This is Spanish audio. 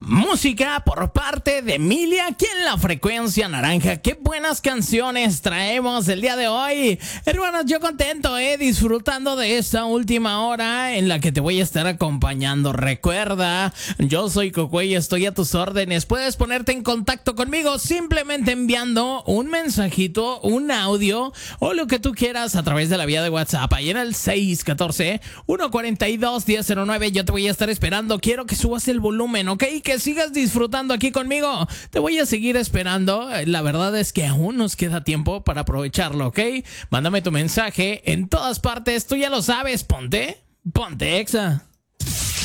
Música por parte de Emilia, aquí en la frecuencia naranja. Qué buenas canciones traemos el día de hoy. Hermanos, yo contento, disfrutando de esta última hora en la que te voy a estar acompañando. Recuerda, yo soy Coco y estoy a tus órdenes. Puedes ponerte en contacto conmigo simplemente enviando un mensajito, un audio o lo que tú quieras a través de la vía de WhatsApp. Ahí en el 614-142-1009. Yo te voy a estar esperando. Quiero que subas el volumen, ¿ok? Que sigas disfrutando aquí conmigo. Te voy a seguir esperando. La verdad es que aún nos queda tiempo para aprovecharlo, ¿ok? Mándame tu mensaje en todas partes. Tú ya lo sabes. Ponte Exa.